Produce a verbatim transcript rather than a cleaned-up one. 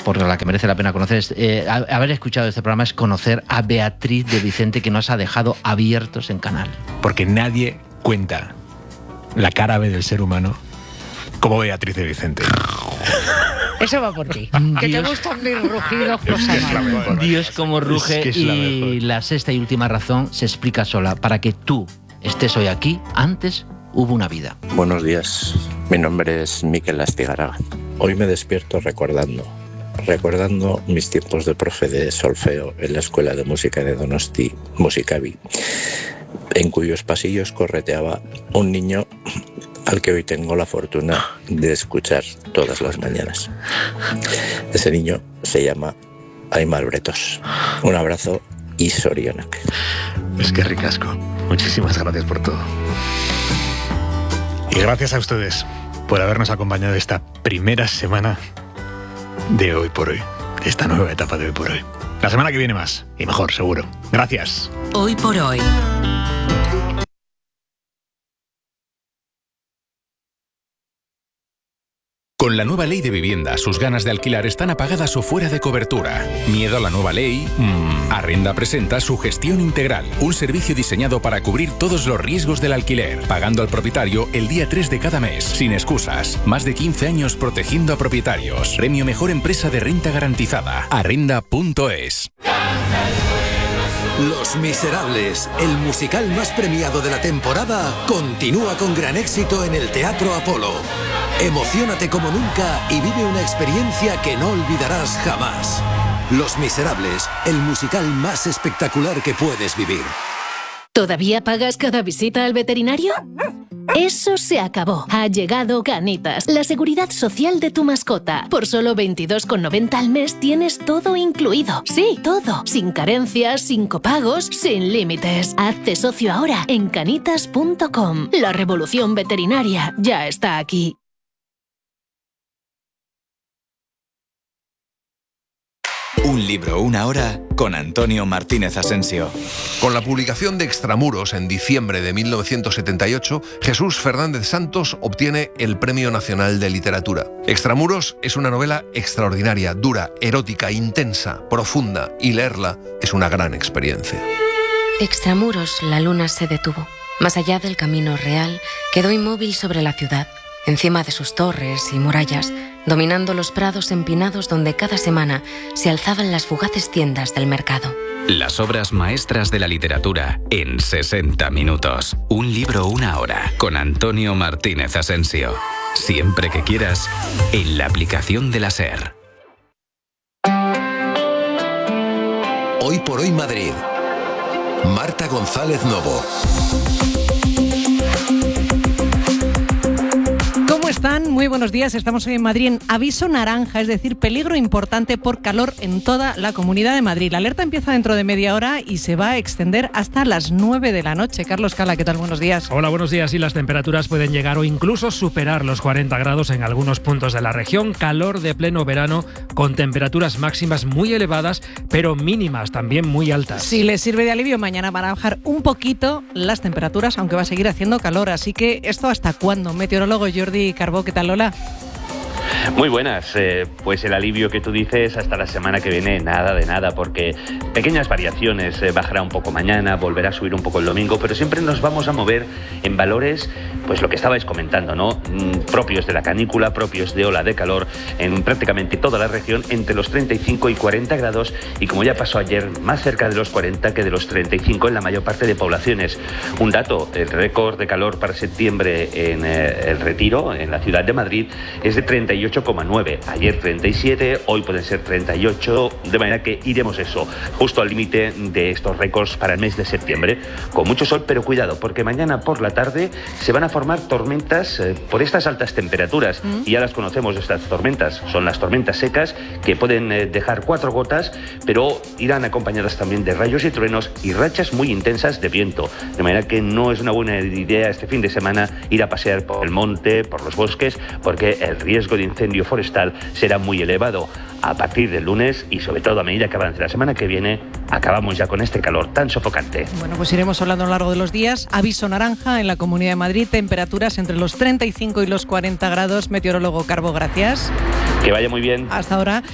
por la que merece la pena conocer, eh, haber escuchado este programa es conocer a Beatriz de Vicente, que nos ha dejado abiertos en canal. Porque nadie cuenta la cara B del ser humano como Beatriz de Vicente. Eso va por ti. Que te gustan mis rugidos, cosa Es mala. mejor, Dios como ruge, es que es la y mejor. la sexta y última razón se explica sola. Para que tú estés hoy aquí, antes hubo una vida. Buenos días, mi nombre es Miquel Astigaraga. Hoy me despierto recordando, recordando mis tiempos de profe de solfeo en la Escuela de Música de Donosti, Musicavi, en cuyos pasillos correteaba un niño al que hoy tengo la fortuna de escuchar todas las mañanas. Ese niño se llama Aimar Bretos. Un abrazo y sorionak. Es que ricasco. Muchísimas gracias por todo. Y gracias a ustedes por habernos acompañado esta primera semana de Hoy por Hoy, esta nueva etapa de Hoy por Hoy. La semana que viene más, y mejor, seguro. Gracias. Hoy por Hoy. Con la nueva ley de vivienda, sus ganas de alquilar están apagadas o fuera de cobertura. ¿Miedo a la nueva ley? Mm. Arrenda presenta su gestión integral, un servicio diseñado para cubrir todos los riesgos del alquiler, pagando al propietario el día tres de cada mes, sin excusas. Más de quince años protegiendo a propietarios. Premio Mejor Empresa de Renta Garantizada. Arrenda punto es. Los Miserables, el musical más premiado de la temporada, continúa con gran éxito en el Teatro Apolo. Emociónate como nunca y vive una experiencia que no olvidarás jamás. Los Miserables, el musical más espectacular que puedes vivir. ¿Todavía pagas cada visita al veterinario? Eso se acabó. Ha llegado Canitas, la seguridad social de tu mascota. Por solo veintidós con noventa al mes tienes todo incluido. Sí, todo. Sin carencias, sin copagos, sin límites. Hazte socio ahora en canitas punto com. La revolución veterinaria ya está aquí. Un libro, una hora, con Antonio Martínez Asensio. Con la publicación de Extramuros en diciembre de mil novecientos setenta y ocho, Jesús Fernández Santos obtiene el Premio Nacional de Literatura. Extramuros es una novela extraordinaria, dura, erótica, intensa, profunda, y leerla es una gran experiencia. Extramuros, la luna se detuvo. Más allá del camino real, quedó inmóvil sobre la ciudad, encima de sus torres y murallas, dominando los prados empinados donde cada semana se alzaban las fugaces tiendas del mercado. Las obras maestras de la literatura en sesenta minutos. Un libro, una hora, con Antonio Martínez Asensio. Siempre que quieras, en la aplicación de la SER. Hoy por Hoy Madrid. Marta González Novo. ¿Cómo están? Muy buenos días. Estamos hoy en Madrid en aviso naranja, es decir, peligro importante por calor en toda la Comunidad de Madrid. La alerta empieza dentro de media hora y se va a extender hasta las nueve de la noche. Carlos Cala, ¿qué tal? Buenos días. Hola, buenos días. Y las temperaturas pueden llegar o incluso superar los cuarenta grados en algunos puntos de la región. Calor de pleno verano con temperaturas máximas muy elevadas, pero mínimas también muy altas. Si les sirve de alivio, mañana van a bajar un poquito las temperaturas, aunque va a seguir haciendo calor. Así que, ¿esto hasta cuándo? Meteorólogo Jordi Carbó, ¿qué tal, Lola? Muy buenas, eh, pues el alivio que tú dices hasta la semana que viene, nada de nada, porque pequeñas variaciones, eh, bajará un poco mañana, volverá a subir un poco el domingo, pero siempre nos vamos a mover en valores, pues lo que estabais comentando, ¿no? Mm, propios de la canícula, propios de ola de calor en prácticamente toda la región, entre los treinta y cinco y cuarenta grados, y como ya pasó ayer, más cerca de los cuarenta que de los treinta y cinco en la mayor parte de poblaciones. Un dato, el récord de calor para septiembre en eh, el Retiro, en la ciudad de Madrid, es de treinta y ocho coma nueve. Ayer treinta y siete, hoy pueden ser treinta y ocho, de manera que iremos eso, justo al límite de estos récords para el mes de septiembre, con mucho sol, pero cuidado, porque mañana por la tarde se van a formar tormentas eh, por estas altas temperaturas, ¿Mm? y ya las conocemos, estas tormentas, son las tormentas secas, que pueden eh, dejar cuatro gotas, pero irán acompañadas también de rayos y truenos y rachas muy intensas de viento, de manera que no es una buena idea este fin de semana ir a pasear por el monte, por los bosques, porque el riesgo de incendio forestal será muy elevado. A partir del lunes y sobre todo a medida que avance la semana que viene, acabamos ya con este calor tan sofocante. Bueno, pues iremos hablando a lo largo de los días. Aviso naranja en la Comunidad de Madrid, temperaturas entre los treinta y cinco y los cuarenta grados. Meteorólogo Carbó, gracias. Que vaya muy bien. Hasta ahora.